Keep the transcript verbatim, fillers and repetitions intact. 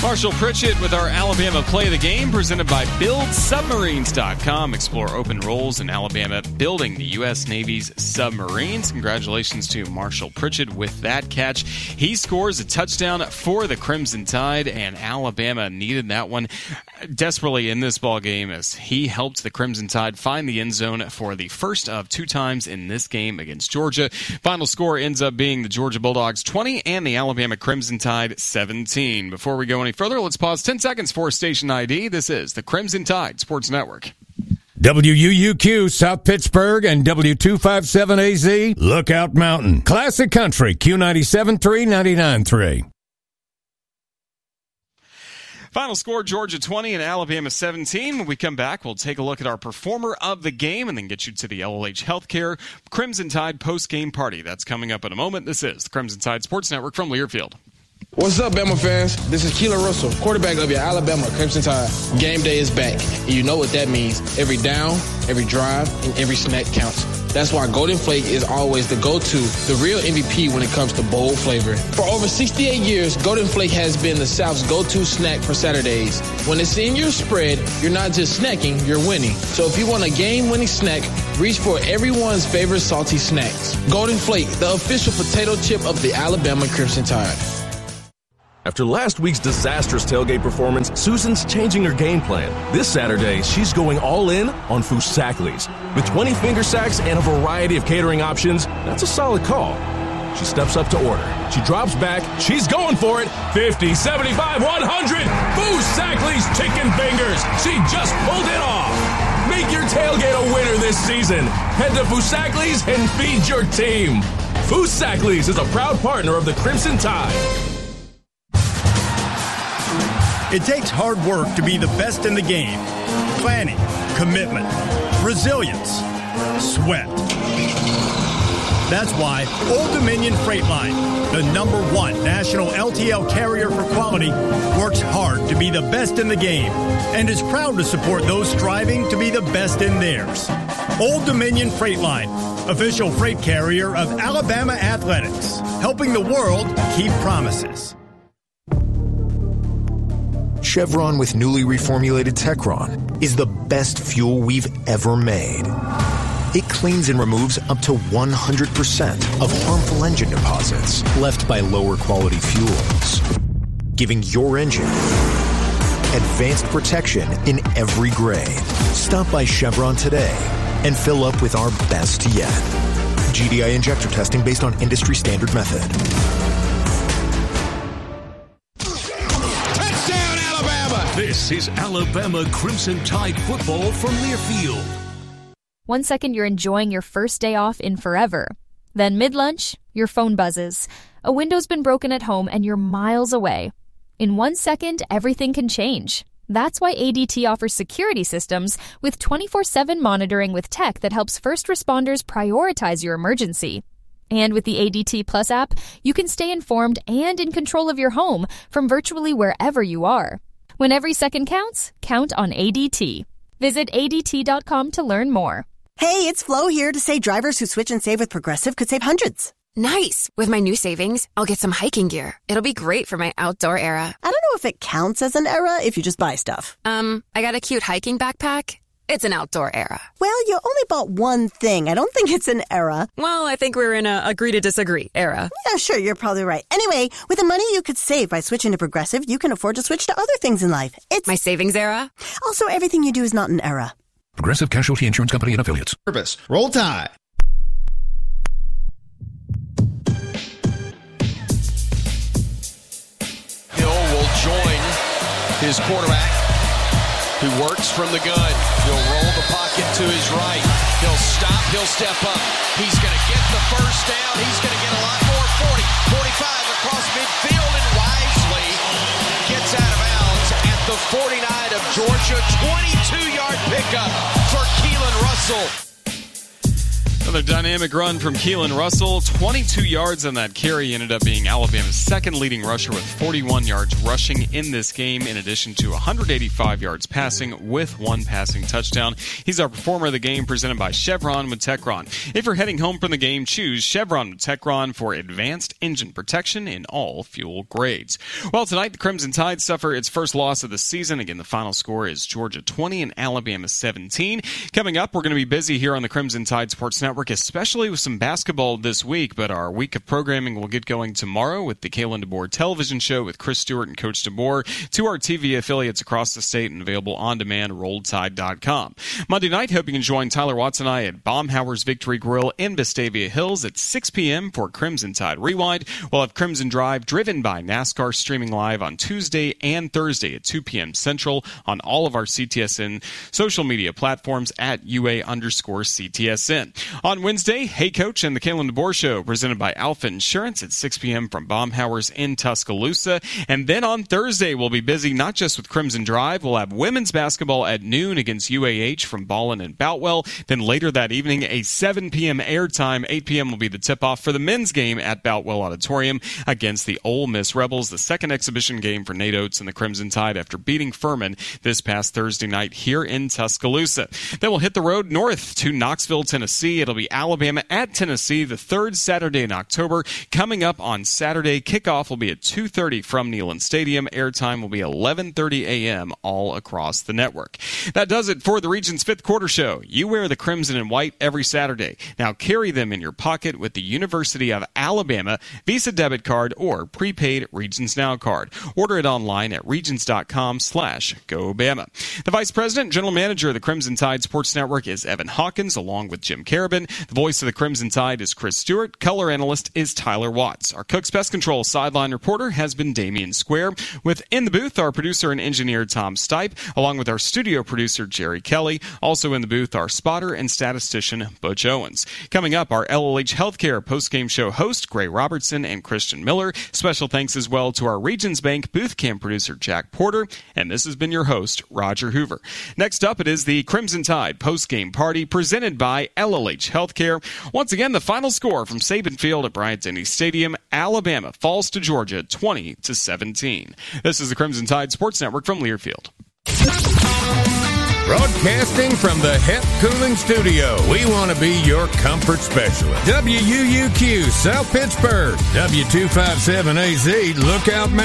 Marshall Pritchett with our Alabama Play of the Game, presented by Build Submarines dot com. Explore open roles in Alabama building the U S Navy's submarines. Congratulations to Marshall Pritchett with that catch. He scores a touchdown for the Crimson Tide, and Alabama needed that one desperately in this ball game as he helped the Crimson Tide find the end zone for the first of two times in this game against Georgia. Final score ends up being the Georgia Bulldogs twenty and the Alabama Crimson Tide seventeen. Before we go any further, let's pause ten seconds for station I D. This is the Crimson Tide Sports Network. W U U Q, South Pittsburgh, and W two fifty-seven A Z, Lookout Mountain. Classic Country, Q ninety-seven three, ninety-nine three. Final score, Georgia twenty and Alabama seventeen. When we come back, we'll take a look at our performer of the game and then get you to the L L H Healthcare Crimson Tide post-game party. That's coming up in a moment. This is the Crimson Tide Sports Network from Learfield. What's up, Bama fans? This is Keelan Russell, quarterback of your Alabama Crimson Tide. Game day is back, and you know what that means. Every down, every drive, and every snack counts. That's why Golden Flake is always the go-to, the real M V P when it comes to bold flavor. For over sixty-eight years, Golden Flake has been the South's go-to snack for Saturdays. When it's in your spread, you're not just snacking, you're winning. So if you want a game-winning snack, reach for everyone's favorite salty snacks. Golden Flake, the official potato chip of the Alabama Crimson Tide. After last week's disastrous tailgate performance, Susan's changing her game plan. This Saturday, she's going all in on Foosackly's. With twenty finger sacks and a variety of catering options, that's a solid call. She steps up to order. She drops back. She's going for it. fifty, seventy-five, one hundred. Foosackly's chicken fingers. She just pulled it off. Make your tailgate a winner this season. Head to Foosackly's and feed your team. Foosackly's is a proud partner of the Crimson Tide. It takes hard work to be the best in the game. Planning, commitment, resilience, sweat. That's why Old Dominion Freight Line, the number one national L T L carrier for quality, works hard to be the best in the game and is proud to support those striving to be the best in theirs. Old Dominion Freight Line, official freight carrier of Alabama Athletics, helping the world keep promises. Chevron with newly reformulated Techron is the best fuel we've ever made. It cleans and removes up to one hundred percent of harmful engine deposits left by lower quality fuels, giving your engine advanced protection in every grade. Stop by Chevron today and fill up with our best yet. G D I injector testing based on industry standard method. This is Alabama Crimson Tide football from Learfield. One second you're enjoying your first day off in forever. Then mid-lunch, your phone buzzes. A window's been broken at home and you're miles away. In one second, everything can change. That's why A D T offers security systems with twenty-four seven monitoring with tech that helps first responders prioritize your emergency. And with the A D T Plus app, you can stay informed and in control of your home from virtually wherever you are. When every second counts, count on A D T. Visit A D T dot com to learn more. Hey, it's Flo here to say drivers who switch and save with Progressive could save hundreds. Nice! With my new savings, I'll get some hiking gear. It'll be great for my outdoor era. I don't know if it counts as an era if you just buy stuff. Um, I got a cute hiking backpack. It's an outdoor era. Well, you only bought one thing. I don't think it's an era. Well, I think we're in a agree to disagree era. Yeah, sure, you're probably right. Anyway, with the money you could save by switching to Progressive, you can afford to switch to other things in life. It's my savings era. Also, everything you do is not an era. Progressive Casualty Insurance Company and Affiliates. Purpose. Roll Tide. Hill will join his quarterback, who works from the gun. He'll roll the pocket to his right. He'll stop. He'll step up. He's going to get the first down. He's going to get a lot more. forty, forty-five across midfield, and wisely gets out of bounds at the forty-nine of Georgia. twenty-two yard pickup for Keelan Russell. Another dynamic run from Keelan Russell. twenty-two yards on that carry. Ended up being Alabama's second leading rusher with forty-one yards rushing in this game, in addition to one hundred eighty-five yards passing with one passing touchdown. He's our performer of the game, presented by Chevron with Techron. If you're heading home from the game, choose Chevron with Techron for advanced engine protection in all fuel grades. Well, tonight the Crimson Tide suffer its first loss of the season. Again, the final score is Georgia twenty and Alabama seventeen. Coming up, we're going to be busy here on the Crimson Tide Sports Network, especially with some basketball this week, but our week of programming will get going tomorrow with the Kalen DeBoer television show with Chris Stewart and Coach DeBoer, to our T V affiliates across the state and available on demand, rolled tide dot com. Monday night, hope you can join Tyler Watts and I at Baumhauer's Victory Grill in Vestavia Hills at six p.m. for Crimson Tide Rewind. We'll have Crimson Drive driven by NASCAR streaming live on Tuesday and Thursday at two p.m. Central on all of our C T S N social media platforms at U A underscore C T S N. On Wednesday, Hey Coach and the Kalen DeBoer Show, presented by Alpha Insurance at six p.m. from Baumhauer's in Tuscaloosa. And then on Thursday, we'll be busy not just with Crimson Drive. We'll have women's basketball at noon against U A H from Ballin and Boutwell. Then later that evening, a seven p.m. airtime. eight p.m. will be the tip-off for the men's game at Boutwell Auditorium against the Ole Miss Rebels, the second exhibition game for Nate Oates and the Crimson Tide after beating Furman this past Thursday night here in Tuscaloosa. Then we'll hit the road north to Knoxville, Tennessee. It'll be Alabama at Tennessee, the third Saturday in October. Coming up on Saturday, kickoff will be at two thirty from Neyland Stadium. Airtime will be eleven thirty a.m. all across the network. That does it for the Regions' fifth quarter show. You wear the crimson and white every Saturday. Now carry them in your pocket with the University of Alabama Visa debit card or prepaid Regions Now card. Order it online at regions.com slash GoBama. The Vice President, General Manager of the Crimson Tide Sports Network is Evan Hawkins, along with Jim Carabin. The voice of the Crimson Tide is Chris Stewart. Color analyst is Tyler Watts. Our Cook's Pest Control sideline reporter has been Damian Square. With in the booth, our producer and engineer Tom Stipe, along with our studio producer Jerry Kelly. Also in the booth, our spotter and statistician Butch Owens. Coming up, our L L H Healthcare postgame show host Gray Robertson and Christian Miller. Special thanks as well to our Regions Bank booth cam producer Jack Porter. And this has been your host, Roger Hoover. Next up, it is the Crimson Tide postgame party presented by L L H Healthcare. Once again, the final score from Saban Field at Bryant-Denny Stadium, Alabama falls to Georgia twenty to seventeen. This is the Crimson Tide Sports Network from Learfield. Broadcasting from the Hep Cooling Studio, we want to be your comfort specialist. W U U Q, South Pittsburgh. W two fifty-seven A Z, Lookout Mountain.